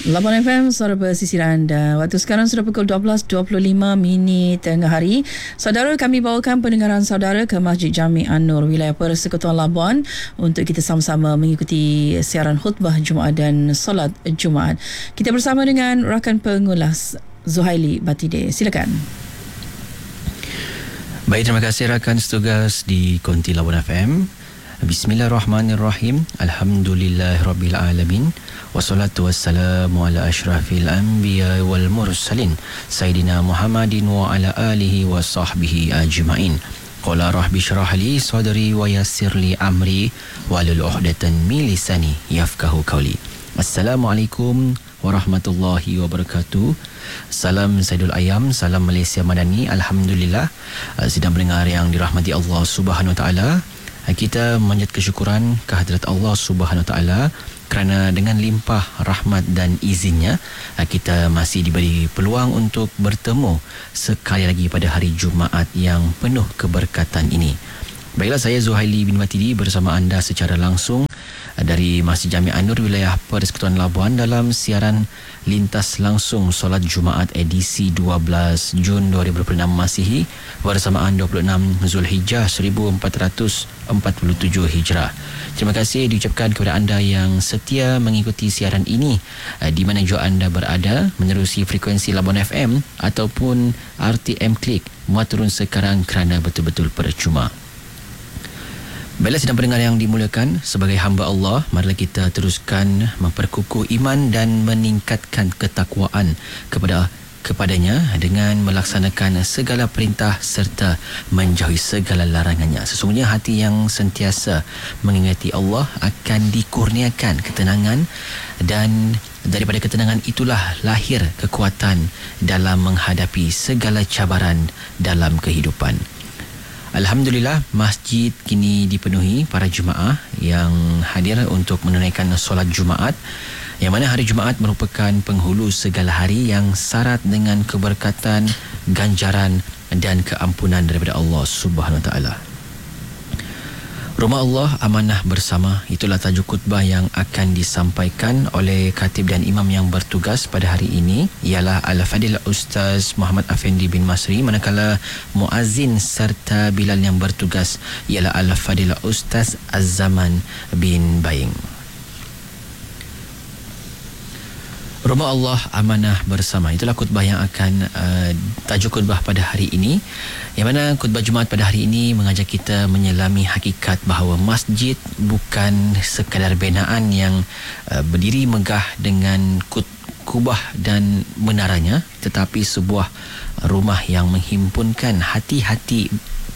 Lapan FM, suara pesisiran anda. Waktu sekarang sudah pukul 12.25 tengah hari. Saudara, kami bawakan pendengaran saudara ke Masjid Jami' An-Nur, wilayah Persekutuan Labuan, untuk kita sama-sama mengikuti siaran khutbah Jumaat dan solat Jumaat. Kita bersama dengan rakan pengulas Zuhaili Batide. Silakan. Baik, terima kasih rakan setugas di Konti Labuan FM. Bismillahirrahmanirrahim. Alhamdulillahirabbil alamin. Wassalatu wassalamu ala asyrafil anbiya wal mursalin Sayyidina Muhammadin wa ala alihi wa sahbihi ajma'in. Qala rahbi syrah li sadri wa yassir li amri wahlul 'uqdatan min lisani yafqahu qawli. Assalamualaikum warahmatullahi wabarakatuh. Salam Saidul Ayam, salam Malaysia Madani. Alhamdulillah, sedang mendengar yang dirahmati Allah Subhanahu wa taala. Kita memanjat kesyukuran kehadrat Allah Subhanahu wa taala kerana dengan limpah rahmat dan izinnya kita masih diberi peluang untuk bertemu sekali lagi pada hari Jumaat yang penuh keberkatan ini. Baiklah, saya Zuhaili bin Batidi bersama anda secara langsung dari Masjid Jami' An-Nur, wilayah Persekutuan Labuan, dalam siaran lintas langsung solat Jumaat edisi 12 Jun 2026 Masihi bersamaan 26 Zulhijjah 1447 Hijrah. Terima kasih diucapkan kepada anda yang setia mengikuti siaran ini di mana jua anda berada, menerusi frekuensi Labuan FM ataupun RTM Klik. Muat turun sekarang kerana betul-betul percuma. Baiklah, sedang pendengar yang dimuliakan, sebagai hamba Allah, marilah kita teruskan memperkukuh iman dan meningkatkan ketakwaan kepadanya dengan melaksanakan segala perintah serta menjauhi segala larangannya. Sesungguhnya hati yang sentiasa mengingati Allah akan dikurniakan ketenangan, dan daripada ketenangan itulah lahir kekuatan dalam menghadapi segala cabaran dalam kehidupan. Alhamdulillah, masjid kini dipenuhi para jemaah yang hadir untuk menunaikan solat Jumaat, yang mana hari Jumaat merupakan penghulu segala hari yang syarat dengan keberkatan, ganjaran dan keampunan daripada Allah Subhanahu wa taala. Rumah Allah amanah bersama, itulah tajuk khutbah yang akan disampaikan oleh khatib dan imam yang bertugas pada hari ini, ialah Al-Fadil Ustaz Muhammad Afendi bin Masri, manakala muazzin serta bilal yang bertugas ialah Al-Fadil Ustaz Az-Zaman bin Baing. Rumah Allah amanah bersama, itulah khutbah yang akan tajuk khutbah pada hari ini, yang mana khutbah Jumaat pada hari ini mengajak kita menyelami hakikat bahawa masjid bukan sekadar binaan yang berdiri megah dengan kubah dan menaranya, tetapi sebuah rumah yang menghimpunkan hati-hati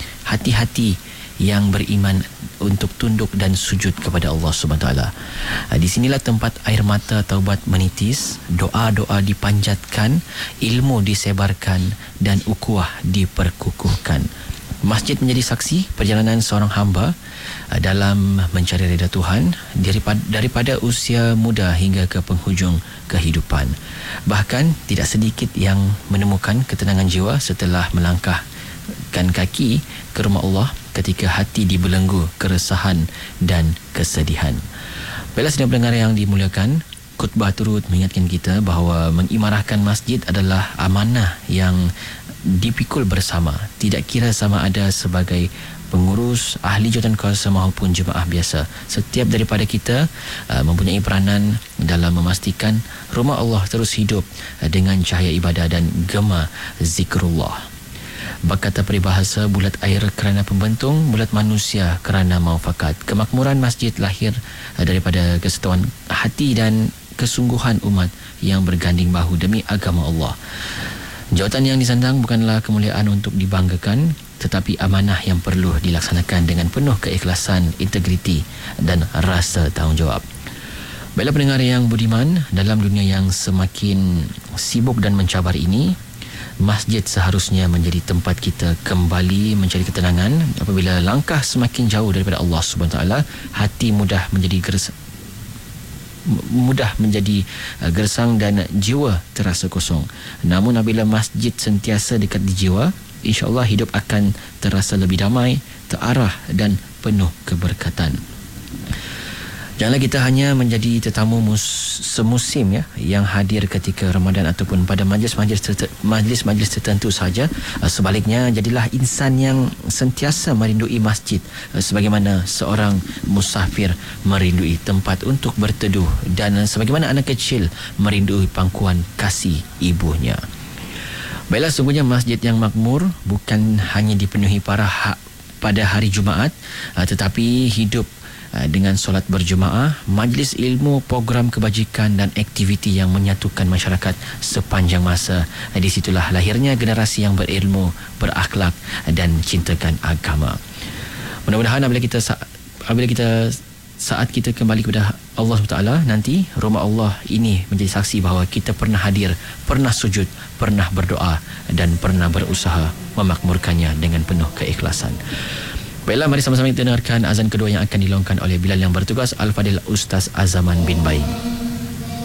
yang beriman untuk tunduk dan sujud kepada Allah Subhanahu wa taala. Di sinilah tempat air mata taubat menitis, doa-doa dipanjatkan, ilmu disebarkan dan ukhuwah diperkukuhkan. Masjid menjadi saksi perjalanan seorang hamba dalam mencari redha Tuhan daripada usia muda hingga ke penghujung kehidupan. Bahkan tidak sedikit yang menemukan ketenangan jiwa setelah melangkahkan kaki ke rumah Allah ketika hati dibelenggu keresahan dan kesedihan. Baiklah, sedang pendengar yang dimuliakan, khutbah turut mengingatkan kita bahawa mengimarahkan masjid adalah amanah yang dipikul bersama, tidak kira sama ada sebagai pengurus, ahli jawatan kuasa maupun jemaah biasa. Setiap daripada kita mempunyai peranan dalam memastikan rumah Allah terus hidup dengan cahaya ibadah dan gema zikrullah. Berkata peribahasa, bulat air kerana pembentung, bulat manusia kerana maufakat. Kemakmuran masjid lahir daripada kesetuan hati dan kesungguhan umat yang berganding bahu demi agama Allah. Jawatan yang disandang bukanlah kemuliaan untuk dibanggakan, tetapi amanah yang perlu dilaksanakan dengan penuh keikhlasan, integriti dan rasa tanggungjawab. Baiklah pendengar yang budiman, dalam dunia yang semakin sibuk dan mencabar ini, masjid seharusnya menjadi tempat kita kembali mencari ketenangan. Apabila langkah semakin jauh daripada Allah Subhanahu Wa Taala, hati mudah menjadi gersang dan jiwa terasa kosong. Namun apabila masjid sentiasa dekat di jiwa, insya-Allah hidup akan terasa lebih damai, terarah dan penuh keberkatan. Janganlah kita hanya menjadi tetamu semusim ya, yang hadir ketika Ramadan ataupun pada majlis-majlis tertentu saja. Sebaliknya, jadilah insan yang sentiasa merindui masjid, sebagaimana seorang musafir merindui tempat untuk berteduh, dan sebagaimana anak kecil merindui pangkuan kasih ibunya. Baiklah, sungguhnya masjid yang makmur bukan hanya dipenuhi pada hari Jumaat, tetapi hidup dengan solat berjemaah, majlis ilmu, program kebajikan dan aktiviti yang menyatukan masyarakat sepanjang masa. Di situlah lahirnya generasi yang berilmu, berakhlak dan cintakan agama. Mudah-mudahan apabila kita saat kita kembali kepada Allah SWT nanti, rumah Allah ini menjadi saksi bahawa kita pernah hadir, pernah sujud, pernah berdoa dan pernah berusaha memakmurkannya dengan penuh keikhlasan. Baiklah, mari sama-sama kita dengarkan azan kedua yang akan dilontarkan oleh Bilal yang bertugas, Al-Fadil Ustaz Azaman bin Bayi.